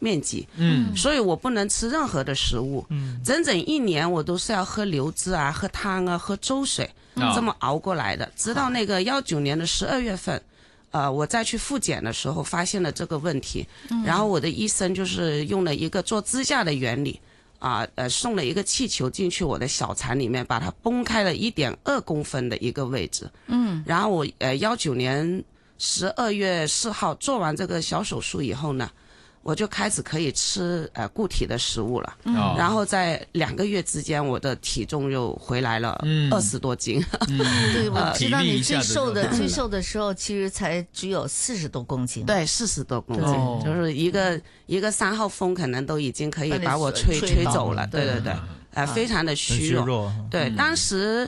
面积，所以我不能吃任何的食物，整整1年我都是要喝流汁啊、喝汤啊、喝粥水，这么熬过来的。直到那个19年的12月份，我再去复检的时候发现了这个问题，然后我的医生就是用了一个做支架的原理。送了一个气球进去我的小肠里面，把它崩开了1.2公分的一个位置。然后我19年12月4号做完这个小手术以后呢，我就开始可以吃固体的食物了。然后在2个月之间，我的体重又回来了20多斤。 对，我知道你最瘦的时候，其实才只有40多公斤。 对，40多公斤，就是一个3号风可能都已经可以把我吹走了。对对对，非常的虚弱。对，当时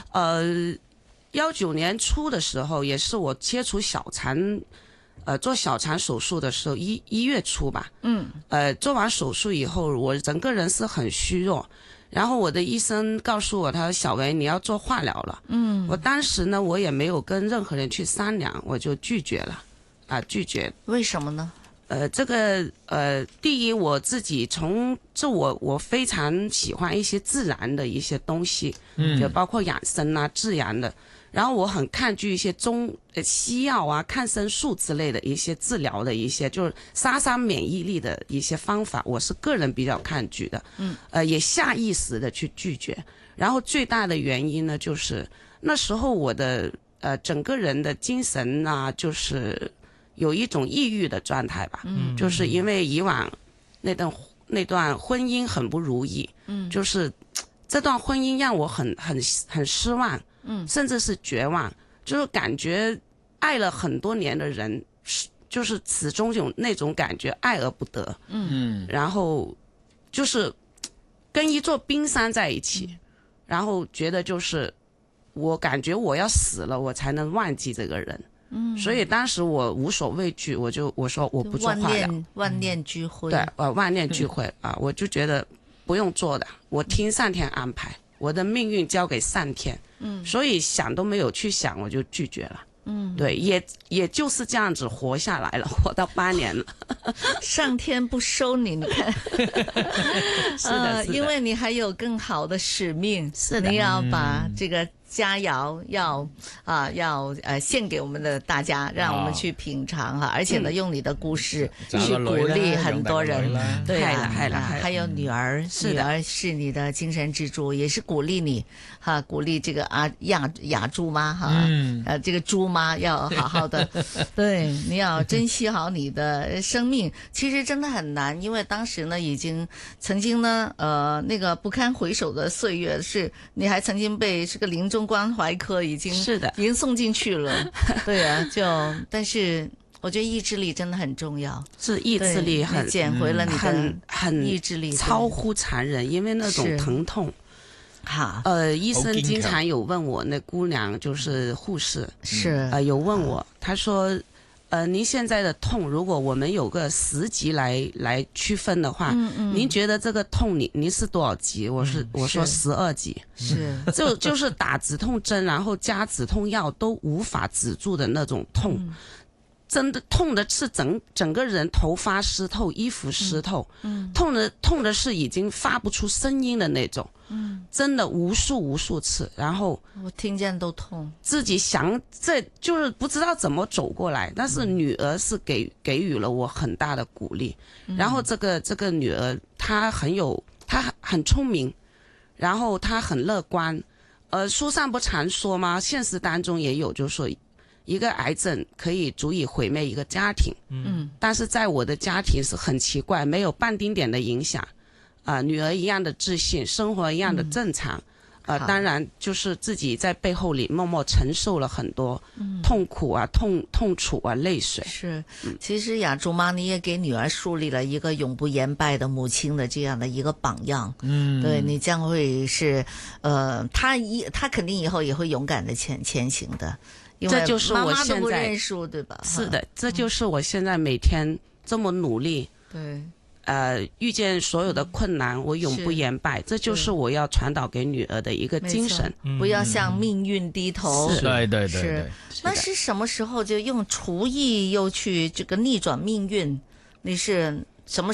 19年初的时候，也是我切除小肠。做小肠手术的时候，1月初吧，做完手术以后，我整个人是很虚弱，然后我的医生告诉我，他说小维你要做化疗了，我当时呢，我也没有跟任何人去商量，我就拒绝了，拒绝。 为什么呢？ 这个第一，我自己我非常喜欢一些自然的一些东西，就包括养生啊、自然的。然后我很抗拒一些西药啊、抗生素之类的一些治疗的一些，就是杀免疫力的一些方法，我是个人比较抗拒的。也下意识的去拒绝。然后最大的原因呢，就是那时候我的整个人的精神啊，就是有一种抑郁的状态吧。就是因为以往那段婚姻很不如意，就是这段婚姻让我很失望。甚至是绝望，就是感觉爱了很多年的人，就是始终有那种感觉爱而不得。然后就是跟一座冰山在一起，然后觉得就是我感觉我要死了，我才能忘记这个人。所以当时我无所畏惧，我说我不做化疗， 万念俱灰。 对，万念俱灰我就觉得不用做的，我听上天安排。我的命运交给上天，所以想都没有去想，我就拒绝了。对，也就是这样子活下来了，活到8年了。 上天不收你，你看， 是的， 因为你还有更好的使命， 是的， 你要把这个佳肴要献给我们的大家，让我们去品尝哈，而且呢，用你的故事去鼓励很多人。对啊，还有女儿是你的精神支柱，也是鼓励你哈，鼓励这个雅珠妈哈，这个猪妈要好好的，对，你要珍惜好你的生命。其实真的很难，因为当时呢，已经曾经呢，那个不堪回首的岁月，是你还曾经被这个临终关怀科已经送进去了。对啊，但是我觉得意志力真的很重要， 是意志力很捡回了你的很意志力， 超乎常人，因为那种疼痛。医生经常有问我，那姑娘就是护士，有问我，她说。您现在的痛，如果我们有个10级来区分的话，您觉得这个痛您是多少级？我说12级，就是打止痛针，然后加止痛药都无法止住的那种痛。真的痛的是整个人头发湿透，衣服湿透，痛的是已经发不出声音的那种，真的无数次，然后我听见都痛， 自己想这就是不知道怎么走过来，但是女儿是给予了我很大的鼓励，然后这个女儿她很聪明，然后她很乐观，书上不常说吗？现实当中也有，就是说。一个癌症可以足以毁灭一个家庭，但是在我的家庭是很奇怪，没有半丁点的影响，女儿一样的自信，生活一样的正常，当然就是自己在背后里默默承受了很多痛苦啊、痛楚啊、泪水。 是，其实雅珠妈你也给女儿树立了一个永不言败的母亲的这样的一个榜样。对，你将会是，她肯定以后也会勇敢的前行的。 这就是我现在妈妈都不认输，对吧？ 是的，这就是我现在每天这么努力， 对， 遇见所有的困难，我永不言败，这就是我要传导给女儿的一个精神， 不要向命运低头。 对。 那是什么时候就用厨艺又去这个逆转命运？你是什么